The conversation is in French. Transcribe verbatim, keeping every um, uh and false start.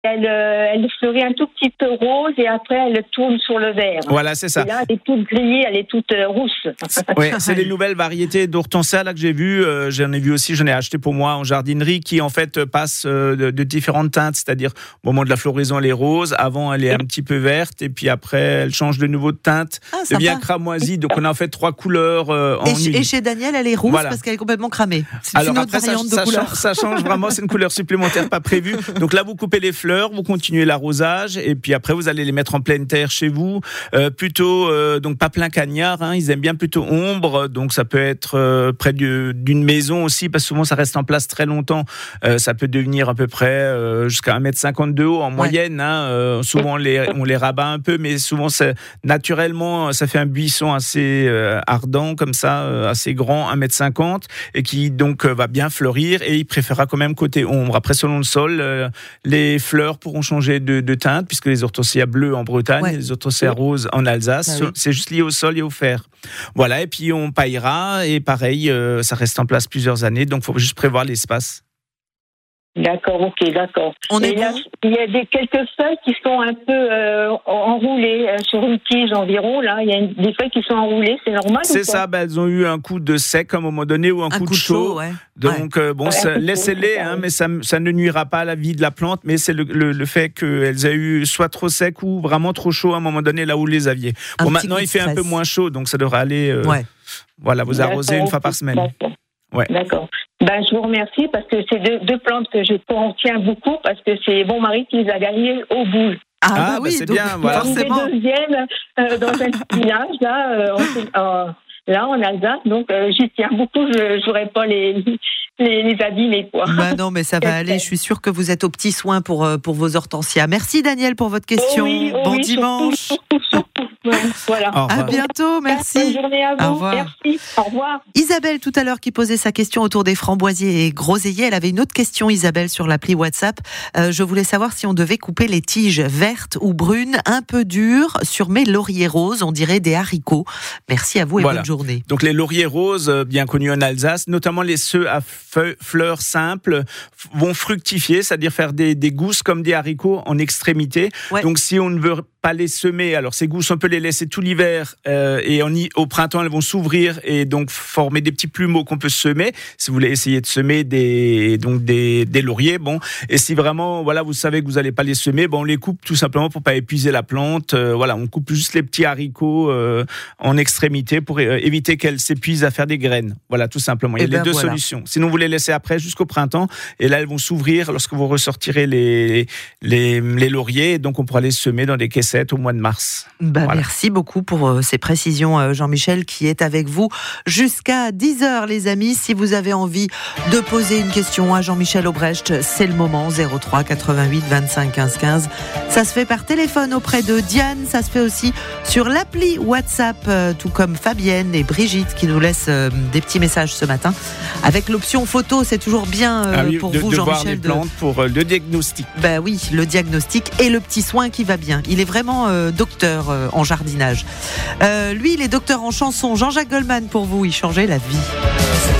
Elle, euh, elle fleurit un tout petit peu rose et après elle tourne sur le vert. Voilà, c'est ça. Et là, elle est toute grillée, elle est toute euh, rousse. Oui, c'est les nouvelles variétés d'hortensia là que j'ai vues. Euh, j'en ai vu aussi, j'en ai acheté pour moi en jardinerie, qui en fait passent euh, de, de différentes teintes. C'est-à-dire, au moment de la floraison, elle est rose. Avant, elle est un petit peu verte. Et puis après, elle change de nouveau de teinte. Ah, elle devient cramoisie. Donc on a en fait trois couleurs euh, en et, une. Et chez Daniel, elle est rouge voilà. parce qu'elle est complètement cramée. C'est Alors une autre après, variante ça, de ça couleur. Change, ça change vraiment. C'est une couleur supplémentaire pas prévue. Donc là, vous coupez les fleurs, vous continuez l'arrosage et puis après vous allez les mettre en pleine terre chez vous, euh, plutôt euh, donc pas plein cagnard, hein, ils aiment bien plutôt ombre, donc ça peut être euh, près du, d'une maison aussi parce que souvent ça reste en place très longtemps, euh, ça peut devenir à peu près euh, jusqu'à un mètre cinquante de haut en ouais. moyenne, hein, euh, souvent on les, on les rabat un peu mais souvent c'est, naturellement ça fait un buisson assez euh, ardent comme ça, euh, assez grand, un mètre cinquante et qui donc euh, va bien fleurir et il préférera quand même côté ombre. Après selon le sol, euh, les fleurs pourront changer De, de teinte, puisque les hortensias bleues en Bretagne, ouais. les hortensias roses en Alsace, ah oui. c'est juste lié au sol et au fer. Voilà, et puis on paillera, et pareil, euh, ça reste en place plusieurs années, donc il faut juste prévoir l'espace. D'accord, ok, d'accord. On et est là, bon. Il y a des, quelques feuilles qui sont un peu euh, enroulées euh, sur une tige environ. Là, il y a une, des feuilles qui sont enroulées, c'est normal. C'est ça, ben, elles ont eu un coup de sec à un moment donné ou un, un coup, coup de chaud. chaud ouais. Donc ouais. Euh, bon, ouais, ça, laissez-les, hein, mais ça, ça ne nuira pas à la vie de la plante. Mais c'est le, le, le fait qu'elles aient eu soit trop sec ou vraiment trop chaud à un moment donné là où vous les aviez. Un bon, maintenant il fait un peu moins chaud, donc ça devrait aller. Euh, ouais. Voilà, vous arrosez une fois par semaine. D'accord. Ouais. D'accord. Ben, je vous remercie parce que c'est deux, deux plantes que je tiens beaucoup parce que c'est mon mari qui les a gagnées au bout. Ah, ah bah oui, bah c'est donc, bien. Voilà. Forcément. Une deuxième euh, dans un village là, euh, en, euh, là en Alsace, donc euh, j'y tiens beaucoup. Je n'aurais pas les les, les abîmer quoi. Bah non, mais ça va aller. Je suis sûre que vous êtes aux petits soins pour pour vos hortensias. Merci Daniel pour votre question. Oh oui, oh bon oui, dimanche. Surtout, surtout, surtout. Ouais, voilà. À bientôt, merci. Bonne journée à vous. Au revoir. Merci. Au revoir. Isabelle, tout à l'heure, qui posait sa question autour des framboisiers et groseilliers, elle avait une autre question, Isabelle, sur l'appli WhatsApp. Euh, je voulais savoir si on devait couper les tiges vertes ou brunes, un peu dures, sur mes lauriers roses, on dirait des haricots. Merci à vous et voilà. bonne journée. Donc les lauriers roses, bien connus en Alsace, notamment les ceux à feu, fleurs simples, vont fructifier, c'est-à-dire faire des, des gousses comme des haricots en extrémité. Ouais. Donc si on ne veut pas les semer, alors ces gousses on peut les laisser tout l'hiver euh, et en, au printemps elles vont s'ouvrir et donc former des petits plumeaux qu'on peut semer si vous voulez essayer de semer des donc des, des lauriers. Bon, et si vraiment voilà vous savez que vous n'allez pas les semer, bon on les coupe tout simplement pour pas épuiser la plante. Euh, voilà, on coupe juste les petits haricots euh, en extrémité pour euh, éviter qu'elles s'épuisent à faire des graines. Voilà, tout simplement. Il y a et les ben deux voilà. solutions. Sinon vous les laissez après jusqu'au printemps et là elles vont s'ouvrir lorsque vous ressortirez les les, les lauriers et donc on pourra les semer dans des caissettes au mois de mars. Bah, voilà. Merci beaucoup pour euh, ces précisions, euh, Jean-Michel, qui est avec vous jusqu'à dix heures, les amis. Si vous avez envie de poser une question à Jean-Michel Aubrecht, c'est le moment. zéro trois quatre-vingt-huit vingt-cinq quinze quinze. Ça se fait par téléphone auprès de Diane. Ça se fait aussi sur l'appli WhatsApp, euh, tout comme Fabienne et Brigitte qui nous laissent euh, des petits messages ce matin. Avec l'option photo, c'est toujours bien euh, ah oui, pour de, vous, de Jean-Michel. Voir les plantes de... pour euh, le diagnostic. Ben oui, le diagnostic et le petit soin qui va bien. Il est vraiment euh, docteur euh, en jardinage. Euh, lui, il est docteur en chanson. Jean-Jacques Goldman pour vous, il changeait la vie.